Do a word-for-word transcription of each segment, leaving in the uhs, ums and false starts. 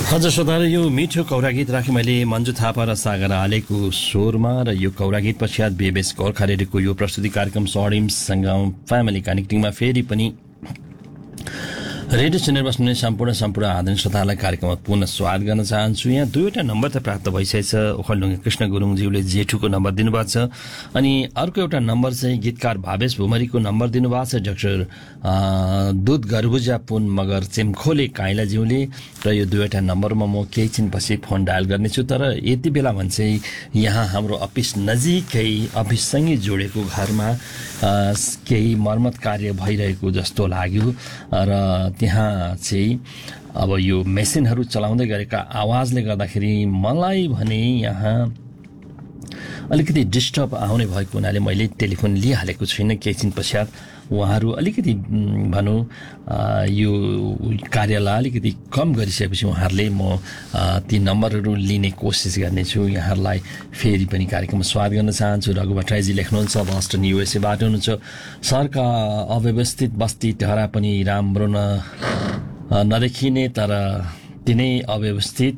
हजुर श्रोताहरू, यो मिठो कौरा गीत राखेँ मैले मन्जु थापा र सागर आलेको स्वरमा र यो कौरा गीत पश्चात बेबेस गोर्खा रेडियोको यो प्रस्तुति कार्यक्रम सडिमसँग फ्यामिली कनेक्टिङमा फेरि पनि रेडियो सुनेर बस्नुहुने सम्पूर्ण सम्पूर्ण आदरणीय श्रोतालाई कार्यक्रममा पुनः स्वागत गर्न चाहन्छु। यहाँ दुईवटा नम्बर त प्राप्त भइसकेको छ। ओखलढुङ्गे कृष्ण गुरुङज्यूले जेठुको नम्बर दिनुभएको छ अनि अर्को एउटा नम्बर चाहिँ गीतकार भावेश भुमरीको नम्बर दिनुभएको छ। डाक्टर दुध गर्बुजा पुन मगर चेमखोले काइलाज्यूले र यो दुईवटा नम्बरमा म केही छिनपछि फोन डायल गर्नेछु। तर यति बेला भने चाहिँ यहाँ हाम्रो अफिस नजिकै अफिससँगै जोडेको घरमा केही मर्मत कार्य भइरहेको जस्तो लाग्यो र त्यहाँ चाहिँ अब यो मेसिनहरू चलाउँदै गरेका आवाजले गर्दाखेरि मलाई भने यहाँ अलिकति डिस्टर्ब आउने भएको हुनाले मैले टेलिफोन लिइहालेको छुइनँ। केही दिन पश्चात उहाँहरू अलिकति भनौँ यो कार्यलाई अलिकति कम गरिसकेपछि उहाँहरूले म ती नम्बरहरू लिने कोसिस गर्नेछु। यहाँहरूलाई फेरि पनि कार्यक्रममा स्वागत गर्न चाहन्छु। रघु भट्टराईजी लेख्नुहुन्छ बस्टन युएसएबाट हुनुहुन्छ। सहरका अव्यवस्थित बस्ती टहरा पनि राम्रो न नदेखिने तर तिनै अव्यवस्थित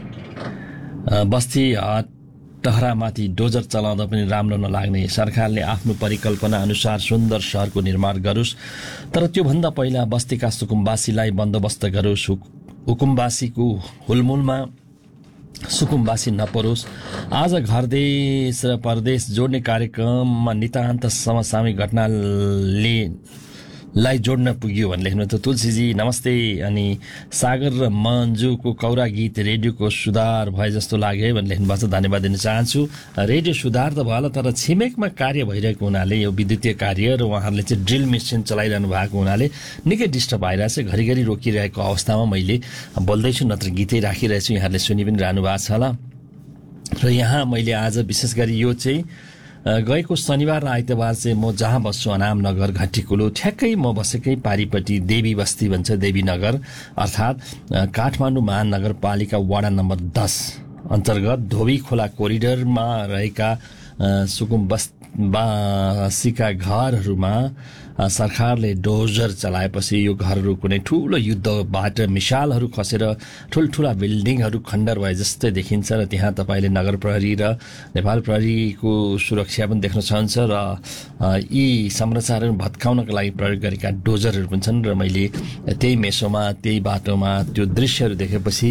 बस्ती टहरामाथि डोजर चलाउँदा पनि राम्रो नलाग्ने सरकारले आफ्नो परिकल्पना अनुसार सुन्दर सहरको निर्माण गरोस्, तर त्योभन्दा पहिला बस्तीका सुकुम्बासीलाई बन्दोबस्त गरोस्। हुकुमबासीको हुलमुलमा सुकुम्बासी नपरोस्। आज घर देश र परदेश जोड्ने कार्यक्रममा नितान्त समसामयिक घटनाले लाई जोड्न पुग्यो भने लेख्नु त तुलसीजी नमस्ते। अनि सागर र मन्जुको कौरा गीत रेडियोको सुधार भए जस्तो लाग्यो है भने लेख्नु भएको छ। धन्यवाद दिन चाहन्छु। रेडियो सुधार त भयो तर छिमेकमा कार्य भइरहेको हुनाले यो विद्युतीय कार्य र उहाँहरूले चाहिँ ड्रिल मेसिन चलाइरहनु भएको हुनाले निकै डिस्टर्ब आइरहेछ। घरिघरि रोकिरहेको अवस्थामा मैले बोल्दैछु, नत्र गीतै राखिरहेछु। यहाँहरूले सुनि पनि रहनु भएको छ होला। र यहाँ मैले आज विशेष गरी यो चाहिँ गएको शनिबार र आइतबार चाहिँ म जहाँ बस्छु अनाम नगर घट्टीकुलो ठ्याक्कै म बसेकै पारिपट्टि देवी बस्ती भन्छ देवी नगर अर्थात् काठमाडौँ महानगरपालिका वडा नम्बर दस अन्तर्गत धोबी खोला कोरिडोरमा रहेका सुकुम बस्तीका घरहरूमा सरकारले डोजर चलाएपछि यो घरहरू कुनै ठुलो युद्धबाट मिसालहरू खसेर ठुल्ठुला बिल्डिङहरू खण्डर भए जस्तै देखिन्छ। र त्यहाँ तपाईँले नगर प्रहरी र नेपाल प्रहरीको सुरक्षा पनि देख्न सक्नुहुन्छ र यी संरचनाहरू भत्काउनका लागि प्रयोग गरेका डोजरहरू पनि छन्। र मैले त्यही मेसोमा त्यही बाटोमा त्यो दृश्यहरू देखेपछि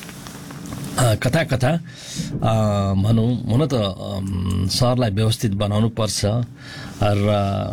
कथा कथा भनौँ हुन त सहरलाई व्यवस्थित बनाउनु पर्छ र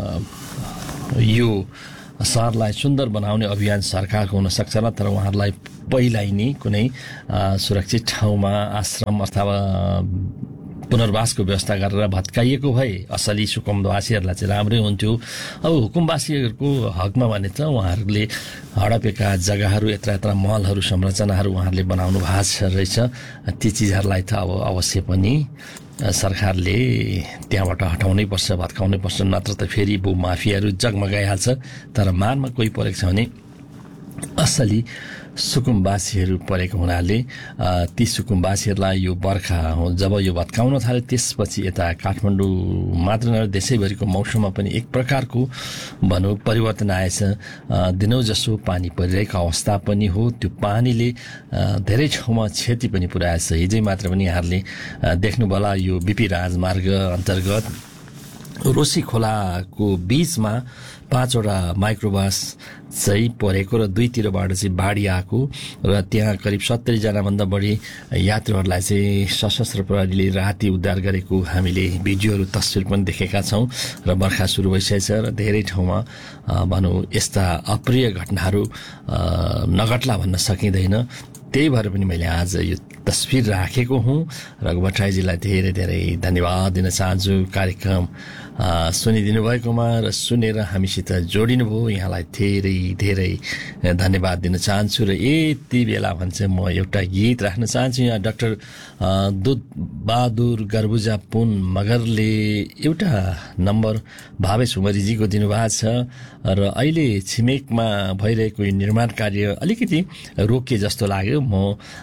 यो सहरलाई सुन्दर बनाउने अभियान सरकारको हुनसक्छ र तर उहाँहरूलाई पहिल्यै नै कुनै सुरक्षित ठाउँमा आश्रम अथवा पुनर्वासको व्यवस्था गरेर भत्काइएको भए असली सुकुम्बासीहरूलाई चाहिँ राम्रै हुन्थ्यो। अब हुकुमवासीहरूको हकमा भने त उहाँहरूले हडपेका जग्गाहरू यत्र यत्र महलहरू संरचनाहरू उहाँहरूले बनाउनु भएको छ रहेछ। ती चिजहरूलाई त अब अवश्य पनि सरकारले त्यहाँबाट हटाउनै पर्छ, भत्काउनै पर्छ, नत्र त फेरि भू माफियाहरू जगमगाइहाल्छ। तर मारमा कोही परेको छ भने असली सुकुम्बासीहरू परेको हुनाले ती सुकुम्बासीहरूलाई यो बर्खा हो जब यो भत्काउन थाल्यो त्यसपछि यता काठमाडौँ मात्र नभएर देशैभरिको मौसममा पनि एक प्रकारको भनौँ परिवर्तन आएछ। दिनौँ जसो पानी परिरहेको अवस्था पनि हो। त्यो पानीले धेरै ठाउँमा क्षति पनि पुर्याएछ। हिजै मात्र पनि यहाँहरूले देख्नुभयो होला यो बिपी राजमार्ग अन्तर्गत रोसी खोलाको बीचमा पाँचवटा माइक्रोबास चाहिँ परेको र दुईतिरबाट चाहिँ बाढी आएको र त्यहाँ करिब सत्तरीजना भन्दा बढी यात्रुहरूलाई चाहिँ सशस्त्र प्रहरीले राति उद्धार गरेको हामीले भिडियोहरू तस्विर पनि देखेका छौँ। र बर्खा सुरु भइसकेछ र धेरै ठाउँमा भनौँ यस्ता अप्रिय घटनाहरू नघट्ला भन्न सकिँदैन। त्यही भएर पनि मैले आज यो तस्विर राखेको हुँ। रघु भट्टराईजीलाई धेरै धेरै धन्यवाद दिन चाहन्छु कार्यक्रम सुनिदिनु भएकोमा र सुनेर हामीसित जोडिनु भयो। यहाँलाई धेरै धेरै धन्यवाद दिन चाहन्छु। र यति बेला भन्छ म एउटा गीत राख्न चाहन्छु। यहाँ डाक्टर दुध बहादुर गर्बुजा पुन मगरले एउटा नम्बर भावेश उमरीजीको दिनुभएको छ र अहिले छिमेकमा भइरहेको यो निर्माण कार्य अलिकति रोकिए जस्तो लाग्यो। म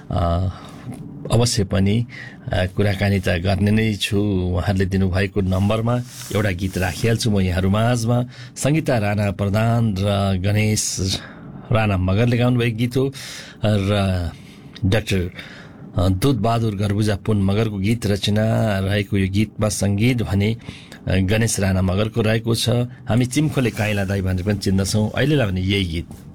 अवश्य पनि कुराकानी त गर्ने नै छु। उहाँहरूले दिनुभएको नम्बरमा एउटा गीत राखिहाल्छु म यहाँहरू माझमा। सङ्गीता राणा प्रधान र गणेश राणा मगरले गाउनुभएको गीत हो र डाक्टर दुधबहादुर घरबुजा पुन मगरको गीत रचना रहेको यो गीतमा संगीत भने गणेश राणा मगरको रहेको छ। हामी चिम्खोले काइला दाई भनेर पनि चिन्दछौँ। अहिलेलाई भने यही गीत